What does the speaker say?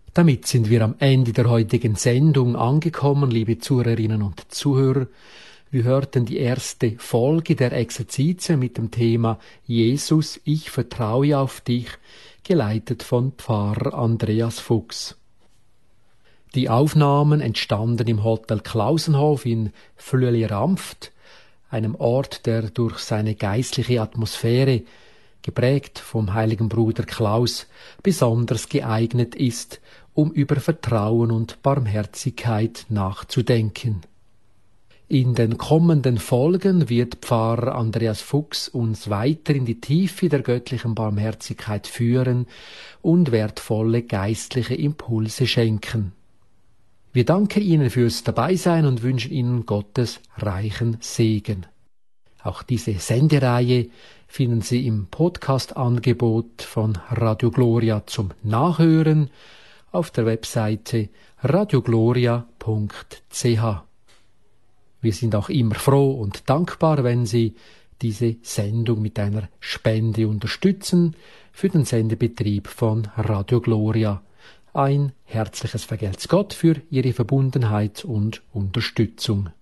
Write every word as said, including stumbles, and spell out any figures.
Damit sind wir am Ende der heutigen Sendung angekommen, liebe Zuhörerinnen und Zuhörer. Wir hörten die erste Folge der Exerzitien mit dem Thema Jesus, ich vertraue auf dich, geleitet von Pfarrer Andreas Fuchs. Die Aufnahmen entstanden im Hotel Klausenhof in Flüeli-Rampft, einem Ort, der durch seine geistliche Atmosphäre, geprägt vom heiligen Bruder Klaus, besonders geeignet ist, um über Vertrauen und Barmherzigkeit nachzudenken. In den kommenden Folgen wird Pfarrer Andreas Fuchs uns weiter in die Tiefe der göttlichen Barmherzigkeit führen und wertvolle geistliche Impulse schenken. Wir danken Ihnen fürs Dabeisein und wünschen Ihnen Gottes reichen Segen. Auch diese Sendereihe finden Sie im Podcast-Angebot von Radio Gloria zum Nachhören auf der Webseite radiogloria punkt c h. Wir sind auch immer froh und dankbar, wenn Sie diese Sendung mit einer Spende unterstützen für den Sendebetrieb von Radio Gloria. Ein herzliches Vergelt's Gott für Ihre Verbundenheit und Unterstützung.